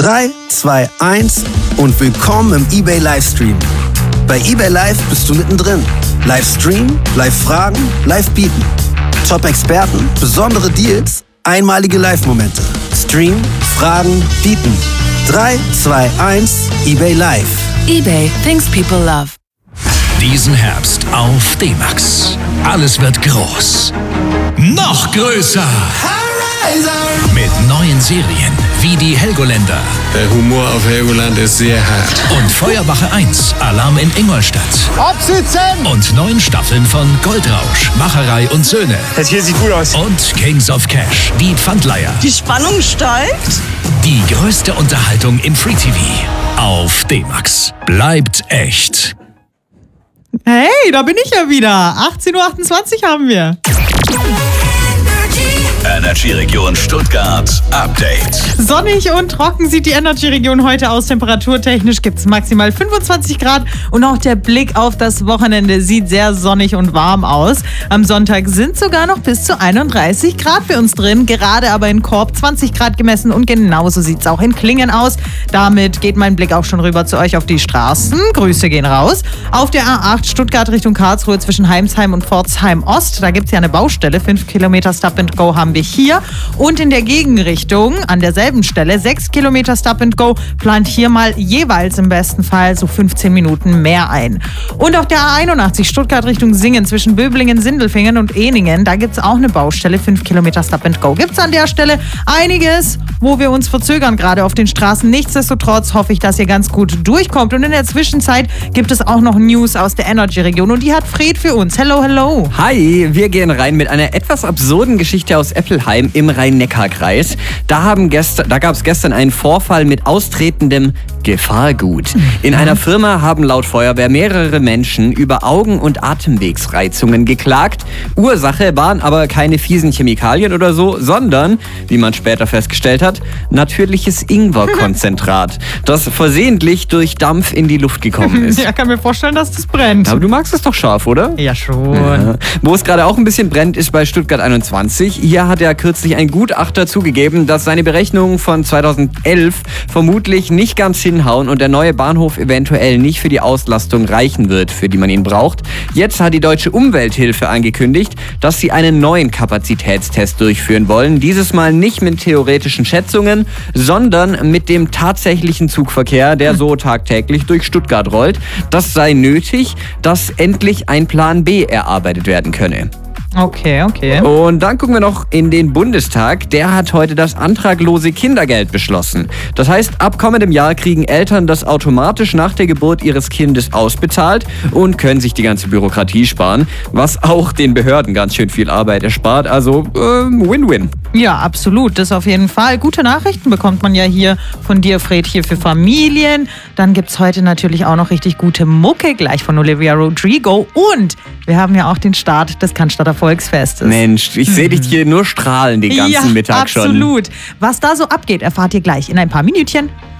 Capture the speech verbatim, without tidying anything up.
drei, zwei, eins und willkommen im eBay Livestream. Bei eBay Live bist du mittendrin. Live streamen, live fragen, live bieten. Top-Experten, besondere Deals, einmalige Live-Momente. Stream, fragen, bieten. drei, zwei, eins, eBay Live. eBay, things people love. Diesen Herbst auf D-Max. Alles wird groß. Noch größer. Mit neuen Serien wie die Helgoländer. Der Humor auf Helgoland ist sehr hart. Und Feuerwache eins, Alarm in Ingolstadt. Absitzen! Und neun Staffeln von Goldrausch, Macherei und Söhne. Das hier sieht gut aus. Und Kings of Cash, die Pfandleiher. Die Spannung steigt. Die größte Unterhaltung im Free-T V. Auf D-Max. Bleibt echt. Hey, da bin ich ja wieder. achtzehn Uhr achtundzwanzig haben wir. Energy-Region Stuttgart Update. Sonnig und trocken sieht die Energy-Region heute aus. Temperaturtechnisch gibt es maximal fünfundzwanzig Grad und auch der Blick auf das Wochenende sieht sehr sonnig und warm aus. Am Sonntag sind sogar noch bis zu einunddreißig Grad für uns drin, gerade aber in Korb zwanzig Grad gemessen und genauso sieht es auch in Klingen aus. Damit geht mein Blick auch schon rüber zu euch auf die Straßen. Grüße gehen raus. Auf der A acht Stuttgart Richtung Karlsruhe zwischen Heimsheim und Pforzheim Ost, da gibt es ja eine Baustelle. fünf Kilometer Stop and Go haben wir hier. Und in der Gegenrichtung, an derselben Stelle, sechs Kilometer Stop and Go, plant hier mal jeweils im besten Fall so fünfzehn Minuten mehr ein. Und auf der A einundachtzig Stuttgart Richtung Singen zwischen Böblingen, Sindelfingen und Ehningen, da gibt es auch eine Baustelle, fünf Kilometer Stop and Go. Gibt es an der Stelle einiges, wo wir uns verzögern, gerade auf den Straßen. Nichtsdestotrotz hoffe ich, dass ihr ganz gut durchkommt. Und in der Zwischenzeit gibt es auch noch News aus der Energy-Region und die hat Fred für uns. Hello, hello. Hi, wir gehen rein mit einer etwas absurden Geschichte aus Eppelheim im Rhein-Neckar-Kreis. Da, haben gestern, da gab es gestern einen Vorfall mit austretendem Gefahrgut. In einer Firma haben laut Feuerwehr mehrere Menschen über Augen- und Atemwegsreizungen geklagt. Ursache waren aber keine fiesen Chemikalien oder so, sondern, wie man später festgestellt hat, natürliches Ingwerkonzentrat, das versehentlich durch Dampf in die Luft gekommen ist. Ja, kann mir vorstellen, dass das brennt. Aber du magst es doch scharf, oder? Ja, schon. Ja. Wo es gerade auch ein bisschen brennt, ist bei Stuttgart einundzwanzig. Hier hat er kürzlich ein Gutachter zugegeben, dass seine Berechnungen von zweitausendelf vermutlich nicht ganz hinhauen und der neue Bahnhof eventuell nicht für die Auslastung reichen wird, für die man ihn braucht. Jetzt hat die Deutsche Umwelthilfe angekündigt, dass sie einen neuen Kapazitätstest durchführen wollen. Dieses Mal nicht mit theoretischen Schätzungen, sondern mit dem tatsächlichen Zugverkehr, der so tagtäglich durch Stuttgart rollt. Das sei nötig, dass endlich ein Plan B erarbeitet werden könne. Okay, okay. Und dann gucken wir noch in den Bundestag. Der hat heute das antraglose Kindergeld beschlossen. Das heißt, ab kommendem Jahr kriegen Eltern das automatisch nach der Geburt ihres Kindes ausbezahlt und können sich die ganze Bürokratie sparen, was auch den Behörden ganz schön viel Arbeit erspart. Also äh, Win-Win. Ja, absolut. Das auf jeden Fall. Gute Nachrichten bekommt man ja hier von dir, Fred, hier für Familien. Dann gibt es heute natürlich auch noch richtig gute Mucke, gleich von Olivia Rodrigo. Und wir haben ja auch den Start des Cannstatter Volksfestes. Mensch, ich sehe dich hier nur strahlen den ganzen ja, Mittag schon. Absolut. Was da so abgeht, erfahrt ihr gleich in ein paar Minütchen.